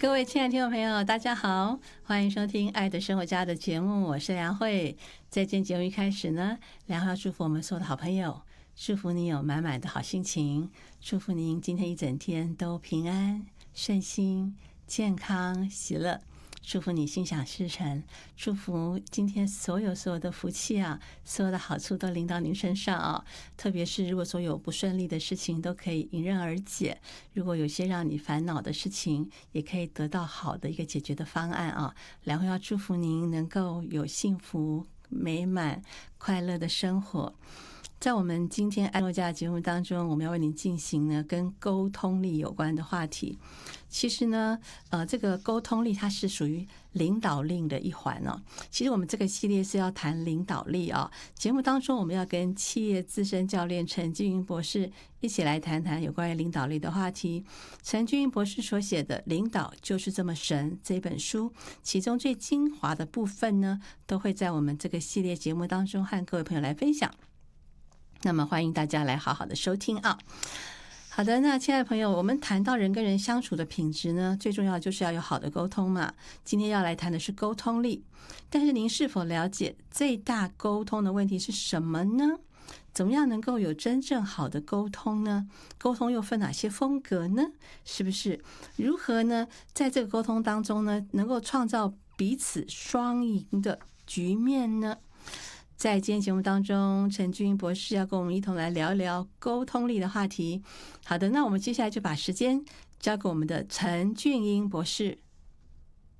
各位亲爱的听众朋友，大家好，欢迎收听《爱的生活家》的节目，我是梁慧。在今天节目一开始呢，梁慧要祝福我们所有的好朋友，祝福你有满满的好心情，祝福您今天一整天都平安、顺心、健康、喜乐。祝福你心想事成，祝福今天所有的福气啊，所有的好处都临到您身上啊！特别是如果所有不顺利的事情都可以迎刃而解，如果有些让你烦恼的事情，也可以得到好的一个解决的方案啊！然后要祝福您能够有幸福、美满、快乐的生活。在我们今天爱诺家的节目当中，我们要为您进行呢跟沟通力有关的话题。其实呢，这个沟通力它是属于领导力的一环哦。其实我们这个系列是要谈领导力啊。节目当中我们要跟企业资深教练陈俊英博士一起来谈谈有关于领导力的话题。陈俊英博士所写的《领导就是这么神》这本书，其中最精华的部分呢，都会在我们这个系列节目当中和各位朋友来分享。那么欢迎大家来好好的收听啊。好的，那亲爱的朋友，我们谈到人跟人相处的品质呢，最重要就是要有好的沟通嘛。今天要来谈的是沟通力，但是您是否了解最大沟通的问题是什么呢？怎么样能够有真正好的沟通呢？沟通又分哪些风格呢？是不是？如何呢，在这个沟通当中呢，能够创造彼此双赢的局面呢？在今天节目当中，陈俊英博士要跟我们一同来聊一聊沟通力的话题。好的，那我们接下来就把时间交给我们的陈俊英博士。